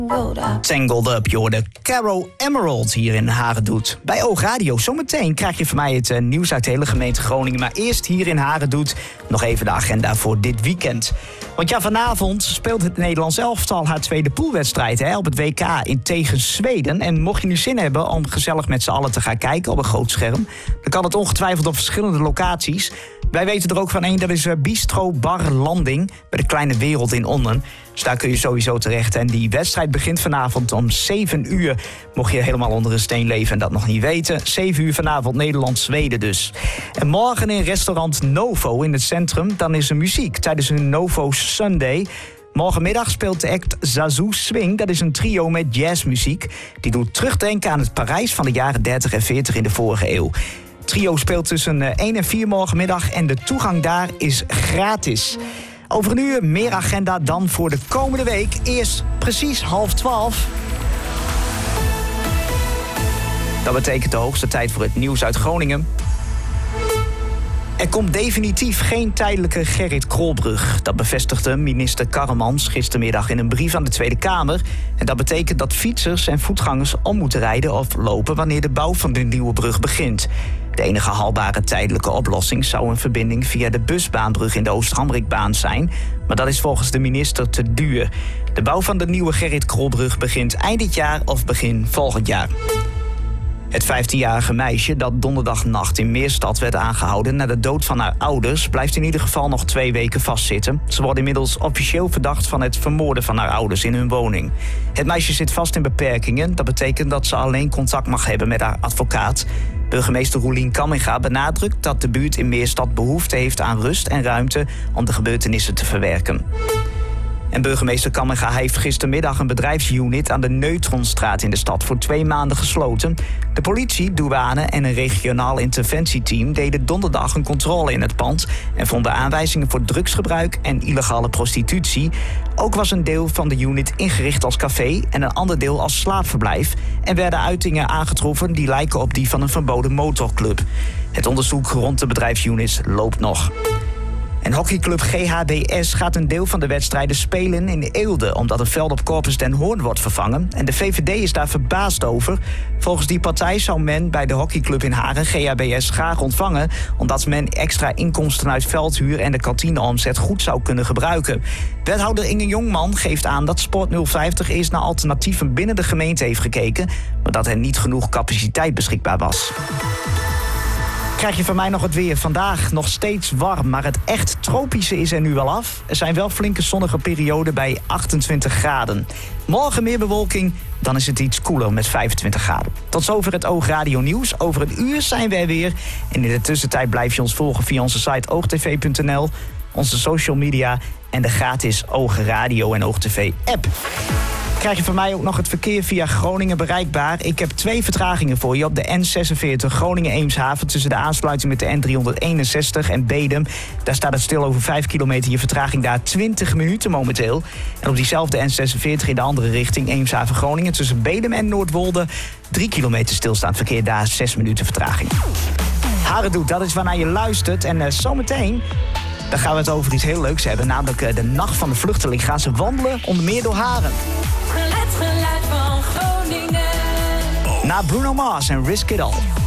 Tangled Up, joh, de Caro Emerald hier in Harendoet. Bij Oog Radio. Zometeen krijg je van mij het nieuws uit de hele gemeente Groningen. Maar eerst hier in Harendoet nog even de agenda voor dit weekend. Want ja, vanavond speelt het Nederlands elftal haar tweede poolwedstrijd op het WK tegen Zweden. En mocht je nu zin hebben om gezellig met z'n allen te gaan kijken op een groot scherm, dan kan het ongetwijfeld op verschillende locaties. Wij weten er ook van één, dat is Bistro Bar Landing bij de Kleine Wereld in Onnen. Dus daar kun je sowieso terecht. En die wedstrijd begint vanavond om 7 uur. Mocht je helemaal onder een steen leven en dat nog niet weten. 7 uur vanavond Nederland-Zweden dus. En morgen in restaurant Novo in het centrum, dan is er muziek tijdens een Novo Sunday. Morgenmiddag speelt de act Zazoo Swing. Dat is een trio met jazzmuziek. Die doet terugdenken aan het Parijs van de jaren 30 en 40 in de vorige eeuw. Het trio speelt tussen 1 en 4 morgenmiddag en de toegang daar is gratis. Over een uur meer agenda dan voor de komende week. Eerst precies 11:30. Dat betekent de hoogste tijd voor het nieuws uit Groningen. Er komt definitief geen tijdelijke Gerrit Krolbrug. Dat bevestigde minister Karremans gistermiddag in een brief aan de Tweede Kamer. En dat betekent dat fietsers en voetgangers om moeten rijden of lopen wanneer de bouw van de nieuwe brug begint. De enige haalbare tijdelijke oplossing zou een verbinding via de busbaanbrug in de Oost-Hamrikbaan zijn. Maar dat is volgens de minister te duur. De bouw van de nieuwe Gerrit Krolbrug begint eind dit jaar of begin volgend jaar. Het 15-jarige meisje dat donderdagnacht in Meerstad werd aangehouden na de dood van haar ouders blijft in ieder geval nog 2 weken vastzitten. Ze wordt inmiddels officieel verdacht van het vermoorden van haar ouders in hun woning. Het meisje zit vast in beperkingen. Dat betekent dat ze alleen contact mag hebben met haar advocaat. Burgemeester Roelien Kamminga benadrukt dat de buurt in Meerstad behoefte heeft aan rust en ruimte om de gebeurtenissen te verwerken. En burgemeester Kamminga heeft gistermiddag een bedrijfsunit aan de Neutronstraat in de stad voor 2 maanden gesloten. De politie, douane en een regionaal interventieteam deden donderdag een controle in het pand en vonden aanwijzingen voor drugsgebruik en illegale prostitutie. Ook was een deel van de unit ingericht als café en een ander deel als slaapverblijf en werden uitingen aangetroffen die lijken op die van een verboden motorclub. Het onderzoek rond de bedrijfsunits loopt nog. En hockeyclub GHDS gaat een deel van de wedstrijden spelen in Eelde, omdat het veld op Corpus den Hoorn wordt vervangen. En de VVD is daar verbaasd over. Volgens die partij zou men bij de hockeyclub in Haren GHDS graag ontvangen, omdat men extra inkomsten uit veldhuur en de kantineomzet goed zou kunnen gebruiken. Wethouder Inge Jongman geeft aan dat Sport 050 eerst naar alternatieven binnen de gemeente heeft gekeken, maar dat er niet genoeg capaciteit beschikbaar was. Krijg je van mij nog het weer. Vandaag nog steeds warm, maar het echt tropische is er nu wel af. Er zijn wel flinke zonnige perioden bij 28 graden. Morgen meer bewolking, dan is het iets koeler met 25 graden. Tot zover het Oog Radio Nieuws. Over een uur zijn we er weer. En in de tussentijd blijf je ons volgen via onze site oogtv.nl, onze social media en de gratis Oog Radio en Oog TV app. Krijg je van mij ook nog het verkeer via Groningen bereikbaar. Ik heb 2 vertragingen voor je op de N46 Groningen-Eemshaven tussen de aansluiting met de N361 en Bedum. Daar staat het stil over 5 kilometer. Je vertraging daar 20 minuten momenteel. En op diezelfde N46 in de andere richting Eemshaven-Groningen tussen Bedum en Noordwolde 3 kilometer stilstaand verkeer. Daar 6 minuten vertraging. Harendoet, dat is waarnaar je luistert. En zometeen dan gaan we het over iets heel leuks hebben. Namelijk de Nacht van de Vluchteling. Gaan ze wandelen onder meer door Haren. Het geluid van Groningen. Na Bruno Mars en Risk It All.